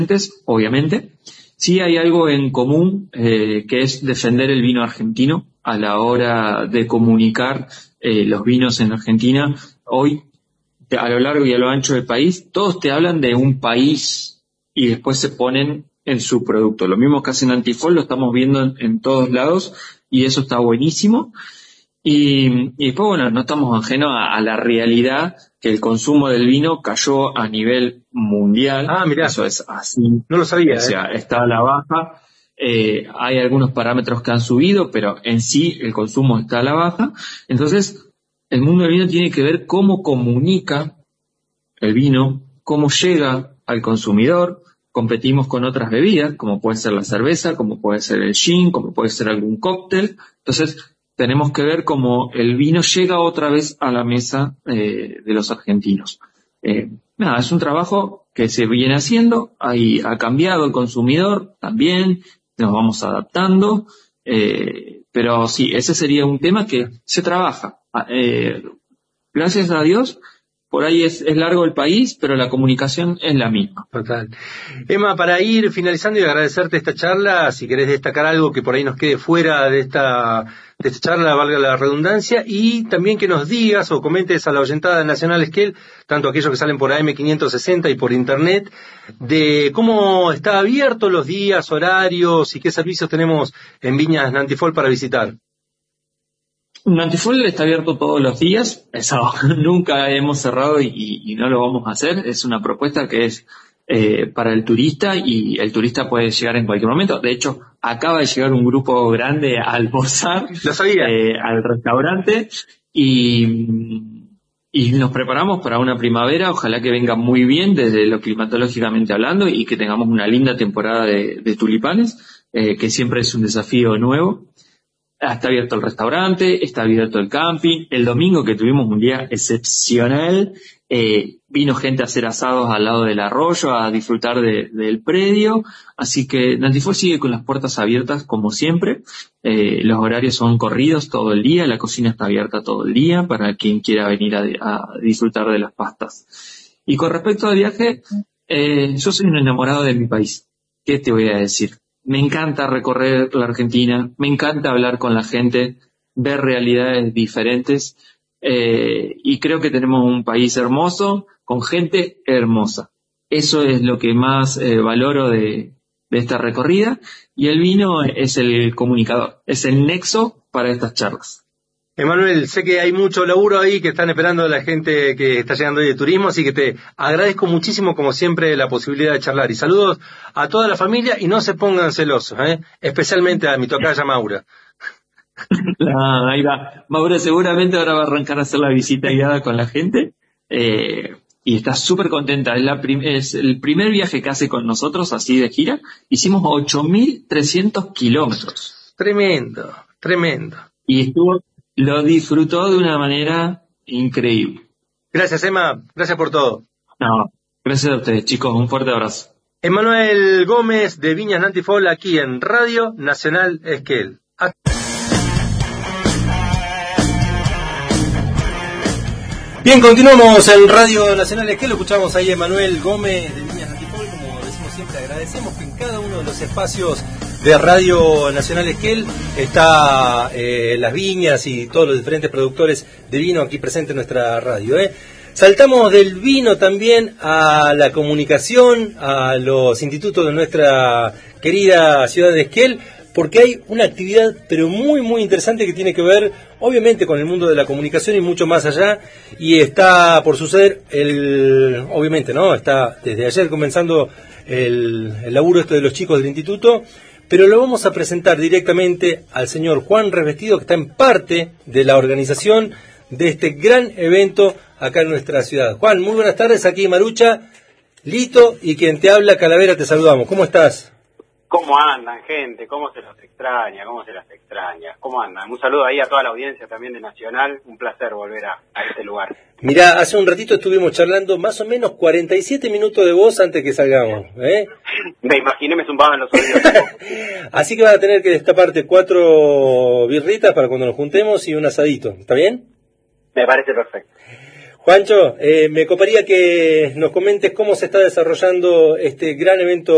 obviamente. Sí hay algo en común, que es defender el vino argentino a la hora de comunicar los vinos en Argentina. Hoy, a lo largo y a lo ancho del país, todos te hablan de un país y después se ponen en su producto. Lo mismo que hacen Antifol, lo estamos viendo en todos lados y eso está buenísimo. Y después, bueno, no estamos ajenos a la realidad que el consumo del vino cayó a nivel mundial. Ah, mirá. Eso es así. No lo sabía. O sea, está a la baja. Hay algunos parámetros que han subido, pero en sí el consumo está a la baja. Entonces, el mundo del vino tiene que ver cómo comunica el vino, cómo llega al consumidor. Competimos con otras bebidas, como puede ser la cerveza, como puede ser el gin, como puede ser algún cóctel. Entonces, tenemos que ver cómo el vino llega otra vez a la mesa de los argentinos. Es un trabajo que se viene haciendo, ahí ha cambiado el consumidor también, nos vamos adaptando, pero sí, ese sería un tema que se trabaja. Gracias a Dios, por ahí es largo el país, pero la comunicación es la misma. Total. Emma, para ir finalizando y agradecerte esta charla, si querés destacar algo que por ahí nos quede fuera de esta charla, valga la redundancia, y también que nos digas o comentes a la oyentada de Nacional Esquel, tanto aquellos que salen por AM560 y por internet, de cómo está abierto los días, horarios y qué servicios tenemos en Viñas Nantifol para visitar. Nantifol está abierto todos los días, eso nunca hemos cerrado y no lo vamos a hacer. Es una propuesta que es para el turista y el turista puede llegar en cualquier momento. De hecho, acaba de llegar un grupo grande a almorzar al restaurante y nos preparamos para una primavera. Ojalá que venga muy bien desde lo climatológicamente hablando y que tengamos una linda temporada de tulipanes, que siempre es un desafío nuevo. Está abierto el restaurante, está abierto el camping. El domingo que tuvimos un día excepcional, vino gente a hacer asados al lado del arroyo, a disfrutar del predio. Así que Nantifol sigue con las puertas abiertas como siempre. Los horarios son corridos todo el día, la cocina está abierta todo el día para quien quiera venir a disfrutar de las pastas. Y con respecto al viaje, yo soy un enamorado de mi país. ¿Qué te voy a decir? Me encanta recorrer la Argentina, me encanta hablar con la gente, ver realidades diferentes, y creo que tenemos un país hermoso, con gente hermosa. Eso es lo que más valoro de esta recorrida, y el vino es el comunicador, es el nexo para estas charlas. Emanuel, sé que hay mucho laburo ahí que están esperando la gente que está llegando hoy de turismo, así que te agradezco muchísimo, como siempre, la posibilidad de charlar. Y saludos a toda la familia y no se pongan celosos, especialmente a mi tocaya Maura. Ahí va. Maura seguramente ahora va a arrancar a hacer la visita guiada con la gente, y está súper contenta. Es el primer viaje que hace con nosotros, así de gira. Hicimos 8.300 kilómetros. Tremendo, tremendo. Y lo disfrutó de una manera increíble. Gracias, Emma. Gracias por todo. No, gracias a ustedes, chicos. Un fuerte abrazo. Emanuel Gómez de Viñas Nantifol aquí en Radio Nacional Esquel. Bien, continuamos en Radio Nacional Esquel. Lo escuchamos ahí a Emanuel Gómez de Viñas Nantifol. Como decimos siempre, agradecemos que en cada uno de los espacios de Radio Nacional Esquel está las viñas y todos los diferentes productores de vino aquí presentes en nuestra radio. Saltamos del vino también a la comunicación, a los institutos de nuestra querida ciudad de Esquel, porque hay una actividad pero muy muy interesante que tiene que ver obviamente con el mundo de la comunicación y mucho más allá, y está por suceder obviamente, ¿no? Está desde ayer comenzando el laburo de los chicos del instituto, pero lo vamos a presentar directamente al señor Juan Revestido, que está en parte de la organización de este gran evento acá en nuestra ciudad. Juan, muy buenas tardes, aquí Marucha, Lito y quien te habla, Calavera, te saludamos. ¿Cómo estás? ¿Cómo andan, gente? ¿Cómo se las extraña? ¿Cómo andan? Un saludo ahí a toda la audiencia también de Nacional. Un placer volver a este lugar. Mirá, hace un ratito estuvimos charlando más o menos 47 minutos de voz antes que salgamos. Me imaginé, me zumbaban los oídos. Así que vas a tener que destaparte 4 birritas para cuando nos juntemos y un asadito. ¿Está bien? Me parece perfecto. Juancho, me coparía que nos comentes cómo se está desarrollando este gran evento